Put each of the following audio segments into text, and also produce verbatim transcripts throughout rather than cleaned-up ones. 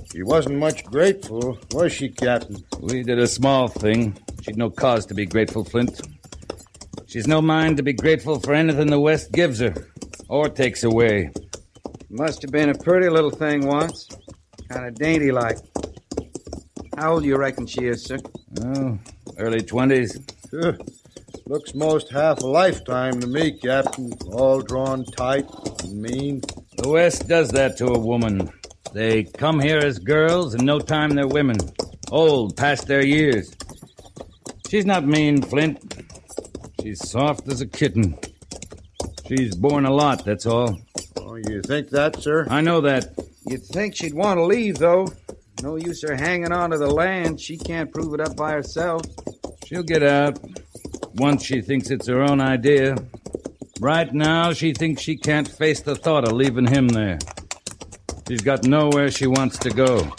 She wasn't much grateful, was she, Captain? We did a small thing. She'd no cause to be grateful, Flint. She's no mind to be grateful for anything the West gives her, or takes away. Must have been a pretty little thing once. Kind of dainty-like. How old do you reckon she is, sir? Oh, early twenties. Huh. Looks most half a lifetime to me, Captain. All drawn tight and mean. The West does that to a woman. They come here as girls, and no time they're women. Old, past their years. She's not mean, Flint. She's soft as a kitten. She's borne a lot, that's all. Oh, you think that, sir? I know that. You'd think she'd want to leave, though. No use her hanging on to the land. She can't prove it up by herself. She'll get out. Once she thinks it's her own idea. Right now, she thinks she can't face the thought of leaving him there. She's got nowhere she wants to go.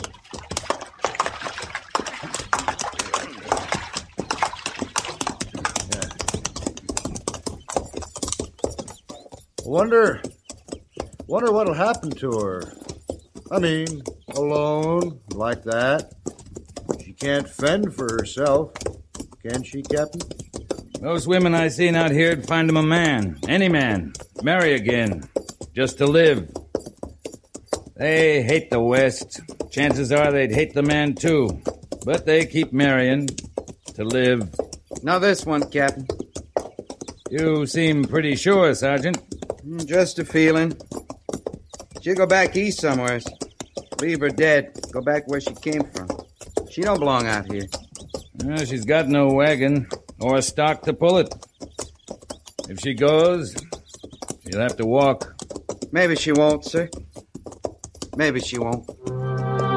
Wonder, wonder what'll happen to her. I mean, alone, like that. She can't fend for herself, can she, Captain? Those women I seen out here'd find him a man, any man, marry again, just to live. They hate the West. Chances are they'd hate the man, too. But they keep marrying to live. Now this one, Captain. You seem pretty sure, Sergeant. Just a feeling. She'll go back east somewhere. Leave her dead. Go back where she came from. She don't belong out here. Well, she's got no wagon or a stock to pull it. If she goes, she'll have to walk. Maybe she won't, sir. Maybe she won't.